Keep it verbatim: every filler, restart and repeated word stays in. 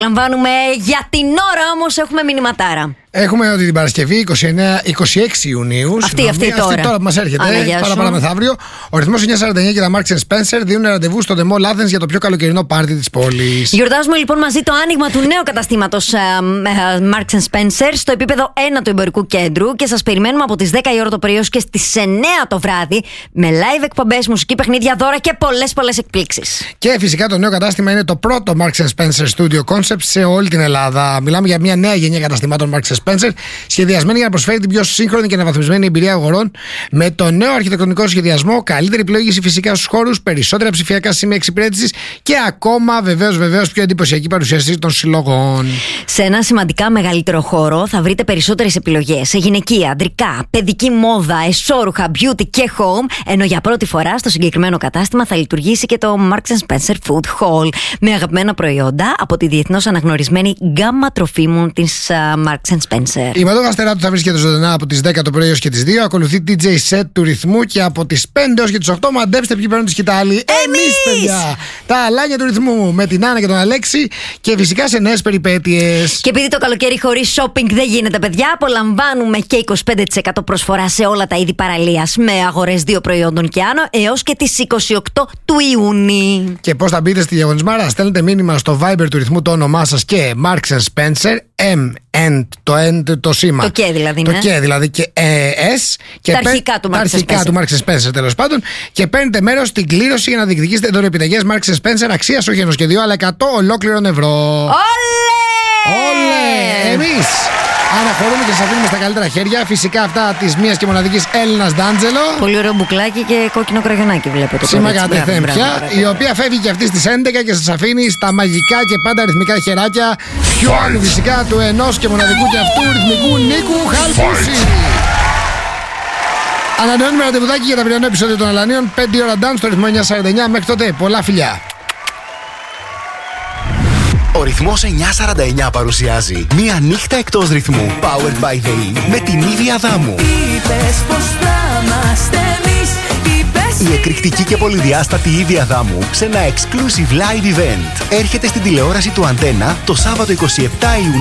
Λαμβάνουμε για την ώρα όμως έχουμε μηνυματάρα. Έχουμε ότι την Παρασκευή είκοσι εννέα, είκοσι έξι Ιουνίου. Αυτή, αυτή τώρα. Αυτή τώρα που μας έρχεται. Πάρα πάρα μεθαύριο. Ο ρυθμός εννιακόσια σαράντα εννέα και τα Marks and Spencer δίνουν ραντεβού στο The Mall Athens για το πιο καλοκαιρινό πάρτι της πόλης. Γιορτάζουμε λοιπόν μαζί το άνοιγμα του νέου καταστήματος uh, Marks and Spencer στο επίπεδο ένα του εμπορικού κέντρου και σας περιμένουμε από τις δέκα η ώρα το πρωί έως και στις εννέα το βράδυ με live εκπομπές, μουσική, παιχνίδια, δώρα και πολλές πολλές εκπλήξεις. Και φυσικά το νέο κατάστημα είναι το πρώτο Marks and Spencer Studio Concept σε όλη την Ελλάδα. Μιλάμε για μια νέα γενιά καταστημάτων Marks and Spencer, σχεδιασμένη για να προσφέρει την πιο σύγχρονη και αναβαθμισμένη εμπειρία αγορών με το νέο αρχιτεκτονικό σχεδιασμό, καλύτερη πλοήγηση φυσικά στους χώρους, περισσότερα ψηφιακά σημεία εξυπηρέτησης και ακόμα βεβαίως βεβαίως πιο εντυπωσιακή παρουσίαση των συλλογών. Σε ένα σημαντικά μεγαλύτερο χώρο θα βρείτε περισσότερες επιλογές σε γυναικεία, αντρικά, παιδική μόδα, εσώρουχα, beauty και home, ενώ για πρώτη φορά στο συγκεκριμένο κατάστημα θα λειτουργήσει και το Marks and Spencer Food Hall με αγαπημένα προϊόντα από τη διεθνώς αναγνωρισμένη γκάμα τροφίμων της uh, Marks and Spencer. Η Μαδόγα Στεράτου θα βρίσκεται ζωντανά από τις δέκα το πρωί έως και τις δύο. Ακολουθεί ντι τζέι set του ρυθμού και από τις πέντε έως και τις οκτώ μαντέψτε ποιοι παίρνουν τη σκητάλη. Εμείς, παιδιά! Τα αλάνια του ρυθμού με την Άννα και τον Αλέξη και φυσικά σε νέες περιπέτειες. Και επειδή το καλοκαίρι χωρίς shopping δεν γίνεται, παιδιά, απολαμβάνουμε και είκοσι πέντε τοις εκατό προσφορά σε όλα τα είδη παραλίας με αγορές δύο προϊόντων και άνω έως και τις είκοσι οκτώ του Ιούνιου. Και πώς θα μπείτε στη διαγωνισμάρα? Στέλνετε μήνυμα στο Viber του ρυθμού το όνομά σας και Marks and Spencer, M, N, το N, το σήμα. Το και δηλαδή, το ναι. και δηλαδή και ε, S. Και τα αρχικά του Marks and Spencer. Τα αρχικά του Marks and Spencer, τέλος πάντων. Και παίρνετε μέρος στην κλήρωση για να διεκδικήσετε δωρεοεπιταγές Marks and Spencer αξίας όχι ενός και δύο, αλλά εκατό ολόκληρων ευρώ. Όλε! Όλε! Εμείς αναχωρούμε και σας αφήνουμε στα καλύτερα χέρια. Φυσικά αυτά της μίας και μοναδικής Έλληνας Ντάντζελο. Πολύ ωραίο μπουκλάκι και κόκκινο κραγιονάκι βλέπετε. Σήμα κατεθέν πια. Η οποία φεύγει και αυτή στις έντεκα και σας αφήνει στα μαγικά και πάντα ρυθμικά χεράκια. Πιο άλλου φυσικά του ενός και μοναδικού και αυτού ρυθμικού Νίκου Χαλπούση. Ανανεώνουμε ραντεβουδάκι για τα αυριανό επεισόδιο των Αλανίων. πέντε ώρα dance στο ρυθμό εννιακόσια σαράντα εννέα. Μέχρι τότε, πολλά φιλιά. Ο ρυθμός εννιακόσια σαράντα εννέα παρουσιάζει μία νύχτα εκτός ρυθμού. Powered by the E με την Ήδη Αδάμου. Είπες πως θα είμαστε εμείς, είπες. Η εκρηκτική και πολυδιάστατη Ήδη Αδάμου σε ένα exclusive live event έρχεται στην τηλεόραση του Αντένα το Σάββατο εικοστή εβδόμη Ιουνίου.